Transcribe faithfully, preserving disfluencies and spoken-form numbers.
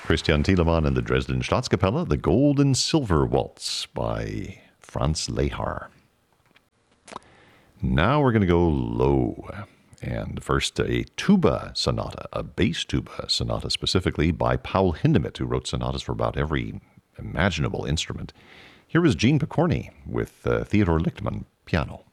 Christian Thielemann and the Dresden Staatskapelle, the Gold and Silver Waltz by Franz Lehar. Now we're going to go low. And first, a tuba sonata, a bass tuba sonata specifically by Paul Hindemith, who wrote sonatas for about every imaginable instrument. Here is Gene Pokorny with uh, Theodor Lichtman piano.